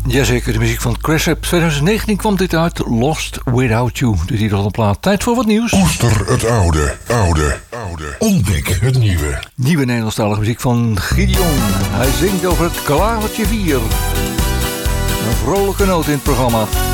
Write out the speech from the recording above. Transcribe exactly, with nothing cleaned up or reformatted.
Jazeker, de muziek van Cresap. twintig negentien kwam dit uit, Lost Without You. De titel van de plaat. Tijd voor wat nieuws. Koester het oude, oude, oude. Ontdek het nieuwe. Nieuwe Nederlandstalige muziek van Gideon. Hij zingt over het klavertje vier. Een vrolijke noot in het programma.